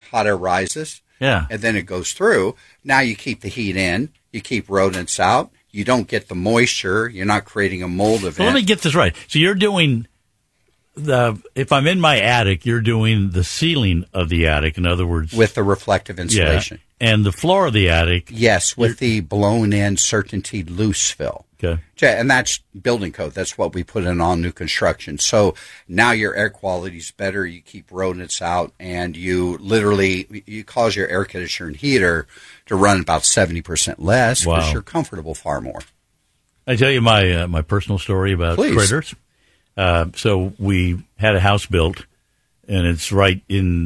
hot air rises. Yeah. And then it goes through. Now you keep the heat in. You keep rodents out. You don't get the moisture. You're not creating a mold event. So let me get this right. So you're doing if I'm in my attic, you're doing the ceiling of the attic. In other words, with the reflective insulation. Yeah. And the floor of the attic. Yes, with the blown-in Certainty loose fill. Okay. And that's building code. That's what we put in all new construction. So now your air quality is better. You keep rodents out, and you cause your air conditioner and heater to run about 70% less because you're comfortable far more. I tell you my personal story about critters. So we had a house built, and it's right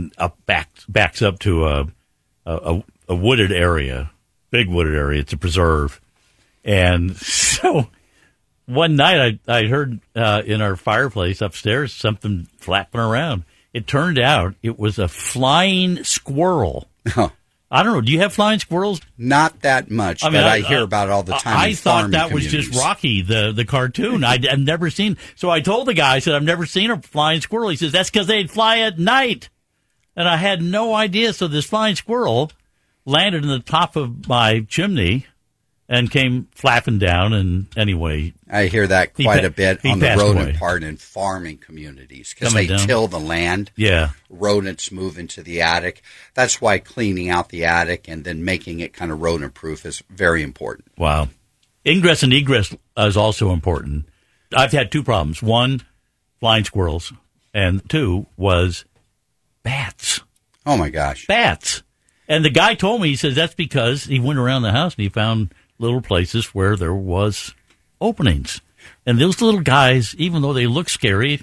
backs up to a wooded area, big wooded area. It's a preserve. And so one night I heard in our fireplace upstairs something flapping around. It turned out it was a flying squirrel. Huh. I don't know. Do you have flying squirrels? Not that much, but I hear about it all the time. I thought that was just Rocky, the cartoon. I've never seen. So I told the guy, I said, I've never seen a flying squirrel. He says, that's because they'd fly at night. And I had no idea. So this flying squirrel landed in the top of my chimney and came flapping down, and anyway. I hear that quite a bit on the rodent part in farming communities because they till the land. Yeah. Rodents move into the attic. That's why cleaning out the attic and then making it kind of rodent-proof is very important. Wow. Ingress and egress is also important. I've had two problems. One, flying squirrels, and two was bats. Oh, my gosh. Bats. And the guy told me, he says that's because he went around the house and he found little places where there was openings. And those little guys, even though they look scary,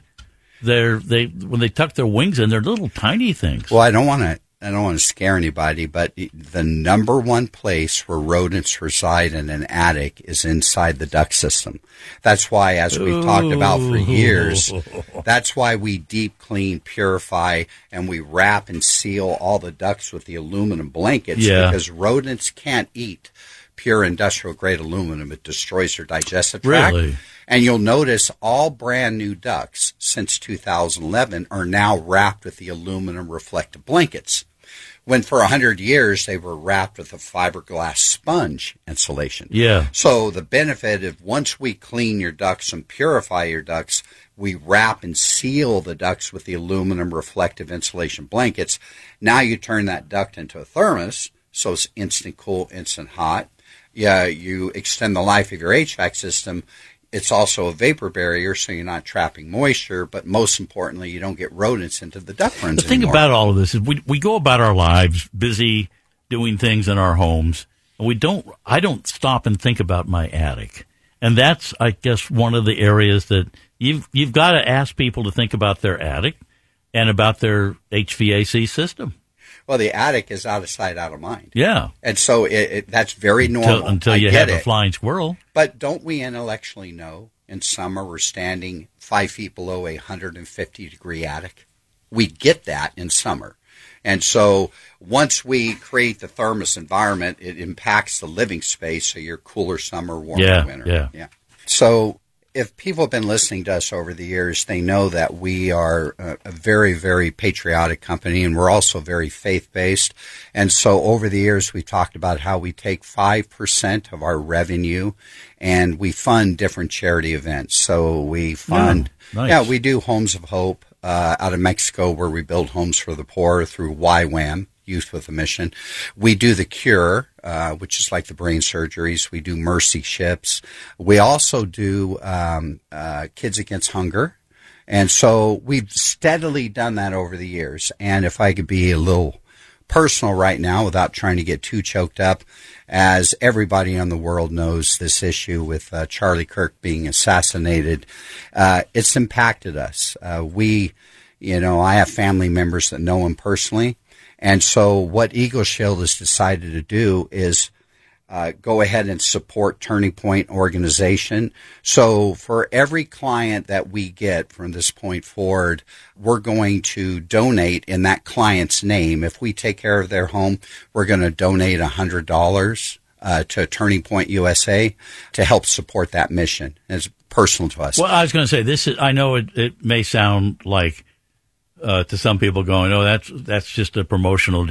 when they tuck their wings in, they're little tiny things. Well, I don't want to scare anybody, but the number one place where rodents reside in an attic is inside the duct system. That's why, as we've talked about for years, that's why we deep clean, purify, and we wrap and seal all the ducts with the aluminum blankets because rodents can't eat pure industrial-grade aluminum. It destroys their digestive tract. Really? And you'll notice all brand-new ducts since 2011 are now wrapped with the aluminum reflective blankets, when for 100 years they were wrapped with a fiberglass sponge insulation. Yeah. So the benefit of once we clean your ducts and purify your ducts, we wrap and seal the ducts with the aluminum reflective insulation blankets. Now you turn that duct into a thermos, so it's instant cool, instant hot. Yeah, you extend the life of your HVAC system. It's also a vapor barrier, so you're not trapping moisture, but most importantly, you don't get rodents into the duct runs. The thing about all of this is we go about our lives busy doing things in our homes, and I don't stop and think about my attic. And that's, I guess, one of the areas that you've got to ask people to think about their attic and about their HVAC system. Well, the attic is out of sight, out of mind. Yeah. And so that's very normal. Until you have a flying squirrel. But don't we intellectually know in summer we're standing 5 feet below a 150-degree attic? We get that in summer. And so once we create the thermos environment, it impacts the living space, so you're cooler summer, warmer winter. Yeah. So if people have been listening to us over the years, they know that we are a very, very patriotic company, and we're also very faith-based. And so over the years, we've talked about how we take 5% of our revenue and we fund different charity events. So we fund, we do Homes of Hope out of Mexico, where we build homes for the poor through YWAM, Youth with a Mission. We do The Cure, which is like the brain surgeries. We do Mercy Ships. We also do Kids Against Hunger. And so we've steadily done that over the years. And if I could be a little personal right now without trying to get too choked up, as everybody in the world knows, this issue with Charlie Kirk being assassinated, it's impacted us. I have family members that know him personally. And so what Eagle Shield has decided to do is go ahead and support Turning Point organization. So for every client that we get from this point forward, we're going to donate in that client's name. If we take care of their home, we're going to donate $100 to Turning Point USA to help support that mission. It's personal to us. Well, I was going to say, I know it may sound like to some people going, oh, that's just a promotional deal.